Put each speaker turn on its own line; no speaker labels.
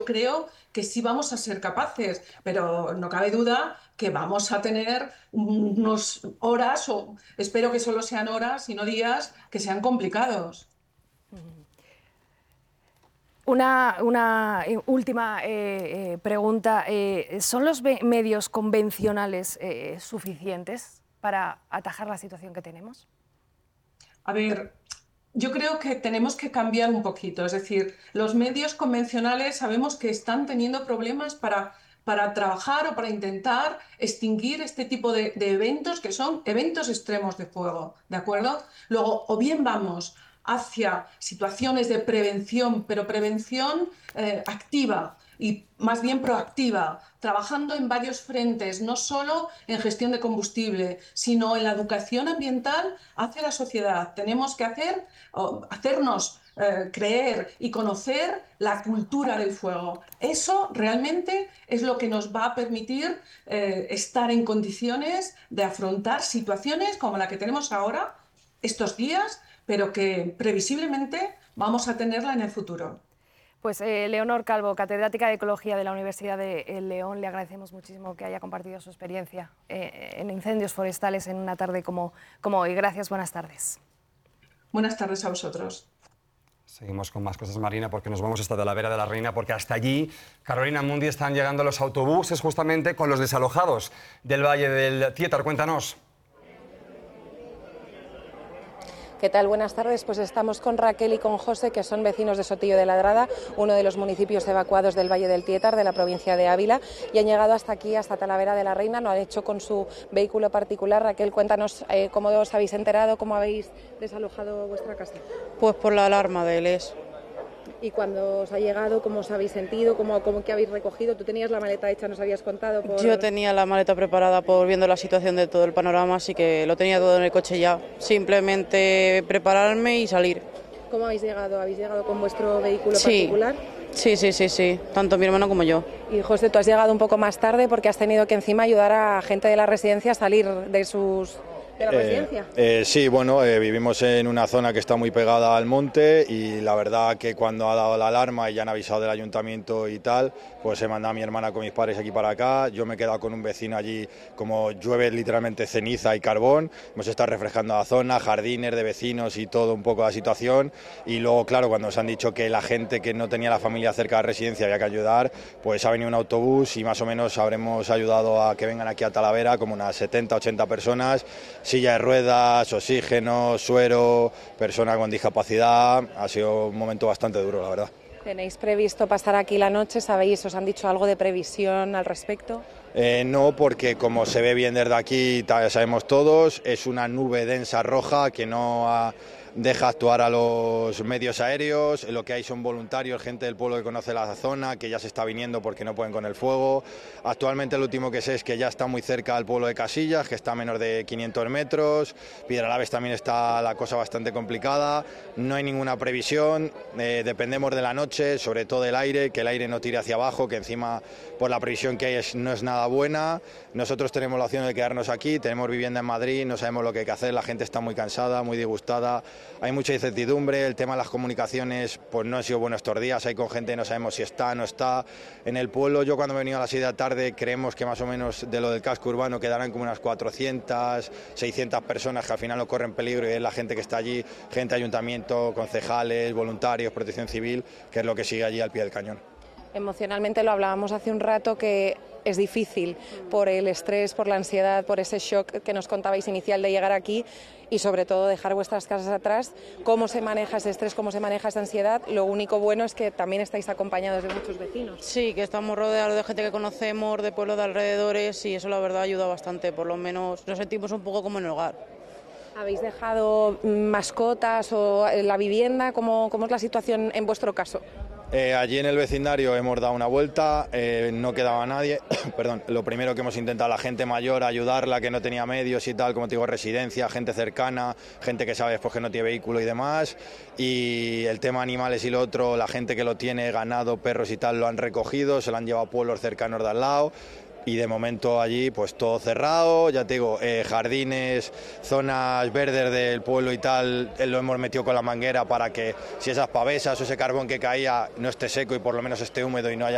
creo que sí vamos a ser capaces, pero no cabe duda que vamos a tener unas horas, o espero que solo sean horas y no días, que sean complicados.
Una última pregunta. ¿Son los medios convencionales suficientes para atajar la situación que tenemos?
A ver, yo creo que tenemos que cambiar un poquito. Es decir, los medios convencionales sabemos que están teniendo problemas para trabajar o para intentar extinguir este tipo de eventos que son eventos extremos de fuego, ¿de acuerdo? Luego, o bien vamos hacia situaciones de prevención, pero prevención activa y más bien proactiva, trabajando en varios frentes, no solo en gestión de combustible, sino en la educación ambiental hacia la sociedad. Tenemos que hacernos creer y conocer la cultura del fuego. Eso realmente es lo que nos va a permitir estar en condiciones de afrontar situaciones como la que tenemos ahora, estos días, pero que previsiblemente vamos a tenerla en el futuro.
Pues Leonor Calvo, catedrática de Ecología de la Universidad de León, le agradecemos muchísimo que haya compartido su experiencia en incendios forestales en una tarde como hoy. Gracias, buenas tardes.
Buenas tardes a vosotros.
Seguimos con más cosas, Marina, porque nos vamos hasta Talavera de la Reina, porque hasta allí, Carolina Mundi, están llegando los autobuses justamente con los desalojados del Valle del Tietar. Cuéntanos.
¿Qué tal? Buenas tardes. Pues estamos con Raquel y con José, que son vecinos de Sotillo de Ladrada, uno de los municipios evacuados del Valle del Tietar, de la provincia de Ávila, y han llegado hasta aquí, hasta Talavera de la Reina. Lo han hecho con su vehículo particular. Raquel, cuéntanos cómo os habéis enterado, cómo habéis desalojado vuestra casa.
Pues por la alarma del ES.
Y cuando os ha llegado, ¿cómo os habéis sentido? ¿Cómo que habéis recogido? ¿Tú tenías la maleta hecha, nos habías contado?
Yo tenía la maleta preparada por viendo la situación de todo el panorama, así que lo tenía todo en el coche ya. Simplemente prepararme y salir.
¿Cómo habéis llegado? ¿Habéis llegado con vuestro vehículo particular?
Sí. Tanto mi hermano como yo.
Y José, tú has llegado un poco más tarde porque has tenido que encima ayudar a gente de la residencia a salir de la residencia.
Sí, bueno, vivimos en una zona que está muy pegada al monte y la verdad que cuando ha dado la alarma y ya han avisado del ayuntamiento y tal, pues he mandado a mi hermana con mis padres aquí para acá. Yo me he quedado con un vecino allí, como llueve literalmente ceniza y carbón. Hemos estado refrescando la zona, jardines de vecinos y todo un poco la situación. Y luego, claro, cuando nos han dicho que la gente que no tenía la familia cerca de la residencia había que ayudar, pues ha venido un autobús y más o menos habremos ayudado a que vengan aquí a Talavera como unas 70, 80 personas. Silla de ruedas, oxígeno, suero, personas con discapacidad. Ha sido un momento bastante duro, la verdad.
¿Tenéis previsto pasar aquí la noche? ¿Sabéis, os han dicho algo de previsión al respecto?
No, porque como se ve bien desde aquí, sabemos todos, es una nube densa roja que no deja actuar a los medios aéreos. Lo que hay son voluntarios, gente del pueblo que conoce la zona, que ya se está viniendo porque no pueden con el fuego. Actualmente lo último que sé es que ya está muy cerca al pueblo de Casillas, que está a menos de 500 metros. Piedralaves también está la cosa bastante complicada. No hay ninguna previsión, dependemos de la noche, sobre todo del aire, que el aire no tire hacia abajo, que encima por la previsión que hay no es nada buena. Nosotros tenemos la opción de quedarnos aquí, tenemos vivienda en Madrid, no sabemos lo que hay que hacer, la gente está muy cansada, muy disgustada. Hay mucha incertidumbre, el tema de las comunicaciones pues no ha sido bueno estos días, hay con gente que no sabemos si está o no está. En el pueblo, yo cuando he venido a las 6 de la tarde, creemos que más o menos de lo del casco urbano quedarán como unas 400, 600 personas que al final no corren peligro y es la gente que está allí, gente de ayuntamiento, concejales, voluntarios, protección civil, que es lo que sigue allí al pie del cañón.
Emocionalmente lo hablábamos hace un rato que es difícil por el estrés, por la ansiedad, por ese shock que nos contabais inicial de llegar aquí y sobre todo dejar vuestras casas atrás. ¿Cómo se maneja ese estrés, cómo se maneja esa ansiedad? Lo único bueno es que también estáis acompañados de muchos vecinos.
Sí, que estamos rodeados de gente que conocemos, de pueblos de alrededores y eso la verdad ayuda bastante, por lo menos nos sentimos un poco como en el hogar.
¿Habéis dejado mascotas o la vivienda? ¿Cómo es la situación en vuestro caso?
Allí en el vecindario hemos dado una vuelta, no quedaba nadie. Perdón, lo primero que hemos intentado, la gente mayor, ayudarla, que no tenía medios y tal, como te digo, residencia, gente cercana, gente que sabe pues, que no tiene vehículo y demás. Y el tema animales y lo otro, la gente que lo tiene, ganado, perros y tal, lo han recogido, se lo han llevado a pueblos cercanos de al lado. Y de momento allí pues todo cerrado, ya te digo, jardines, zonas verdes del pueblo y tal, lo hemos metido con la manguera para que si esas pavesas o ese carbón que caía no esté seco y por lo menos esté húmedo y no haya